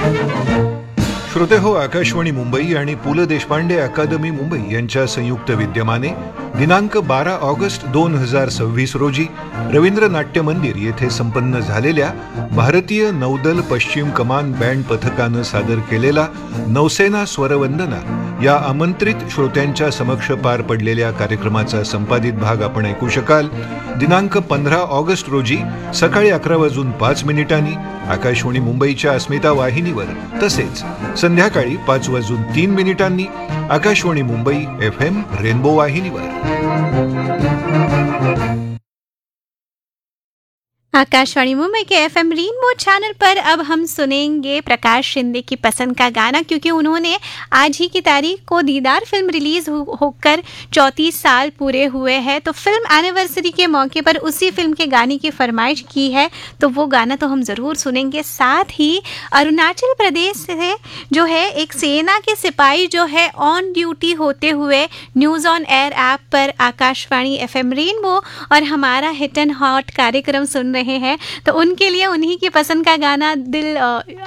श्रोते हो, आकाशवाणी मुंबई आणि पु ल देशपांडे अकादमी मुंबई यांच्या संयुक्त विद्यमाने दिनांक 12 ऑगस्ट 2026 रोजी रवींद्र नाट्य मंदिर येथे संपन्न झालेल्या भारतीय नौदल पश्चिम कमान बँड पथकानं सादर केलेला नौसेना स्वरवंदना या आमंत्रित श्रोत्यांच्या समक्ष पार पडलेल्या कार्यक्रमाचा संपादित भाग आपण ऐकू शकाल. दिनांक 15 ऑगस्ट रोजी सकाळी 11:05 आकाशवाणी मुंबईच्या अस्मिता वाहिनीवर, तसेच संध्याकाळी 5:03 आकाशवाणी मुंबई FM रेनबो वाहिनीवर. आकाशवाणी मुंबई के FM रेनबो चैनल पर अब हम सुनेंगे प्रकाश शिंदे की पसंद का गाना, क्योंकि उन्होंने आज ही की तारीख को दीदार फिल्म रिलीज होकर 34 साल पूरे हुए हैं. तो फिल्म एनिवर्सरी के मौके पर उसी फिल्म के गाने की फरमाइश की है, तो वो गाना तो हम ज़रूर सुनेंगे. साथ ही अरुणाचल प्रदेश से जो है एक सेना के सिपाही जो है ऑन ड्यूटी होते हुए news on air app per Akashvani FM rainbow और हमारा हिट एंड हॉट कार्यक्रम सुन रहे हैं, तो उनके लिए उन्हीं की पसंद का गाना दिल